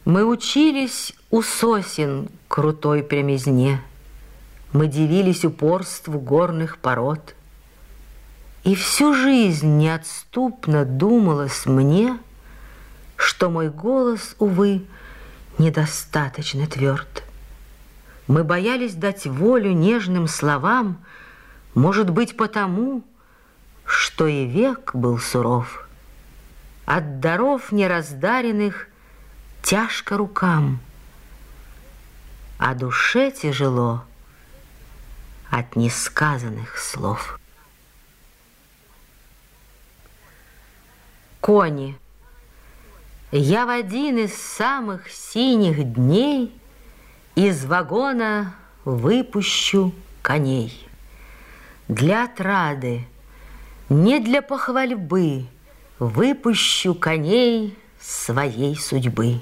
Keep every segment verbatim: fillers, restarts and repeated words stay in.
Мы учились у сосен крутой прямизне, мы дивились упорству горных пород. И всю жизнь неотступно думалось мне, что мой голос, увы, недостаточно тверд. Мы боялись дать волю нежным словам, может быть, потому, что и век был суров. От даров нераздаренных тяжко рукам, а душе тяжело от несказанных слов. Кони. Я в один из самых синих дней из вагона выпущу коней. Для отрады, не для похвальбы, выпущу коней своей судьбы.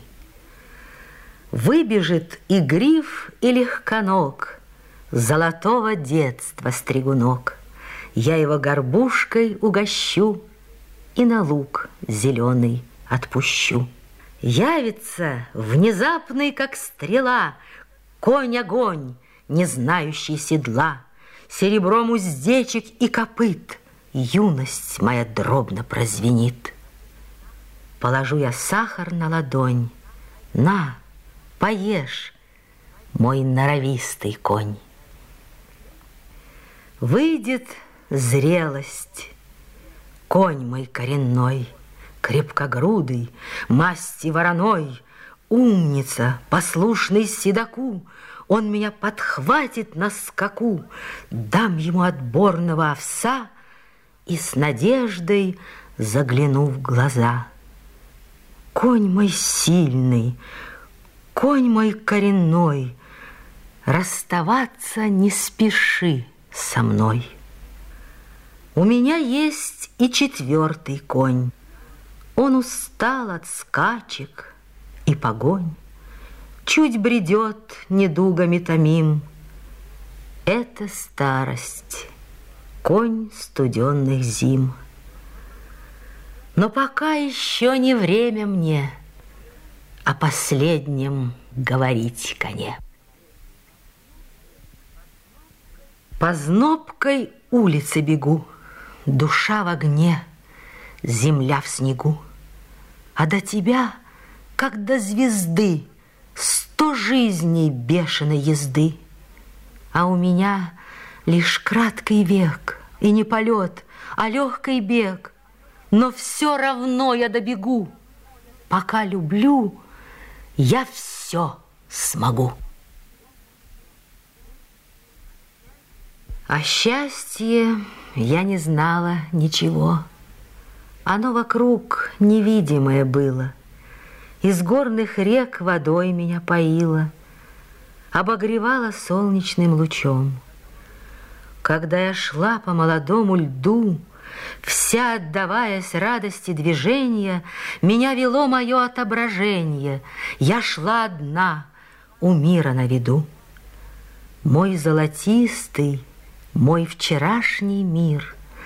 Выбежит и гриф, и легконог, золотого детства стригунок. Я его горбушкой угощу и на луг зеленый отпущу. Явится внезапный, как стрела, конь-огонь, не знающий седла, серебром уздечек и копыт юность моя дробно прозвенит. Положу я сахар на ладонь, на, поешь, мой норовистый конь. Выйдет зрелость, конь мой коренной, крепкогрудый, масти вороной, умница, послушный седоку. Он меня подхватит на скаку, дам ему отборного овса и с надеждой загляну в глаза. Конь мой сильный, конь мой коренной, расставаться не спеши со мной. У меня есть и четвертый конь. Он устал от скачек и погонь, чуть бредет недугами томим. Это старость, конь студенных зим. Но пока еще не время мне о последнем говорить коне. По знобкой улице бегу, душа в огне, земля в снегу. А до тебя, как до звезды, сто жизней бешеной езды. А у меня лишь краткий век, и не полет, а легкий бег. Но все равно я добегу. Пока люблю, я все смогу. О счастье я не знала ничего. Оно вокруг невидимое было. Из горных рек водой меня поило, обогревало солнечным лучом. Когда я шла по молодому льду, вся отдаваясь радости движения, меня вело мое отображение. Я шла одна, у мира на виду. Мой золотистый, мой вчерашний мир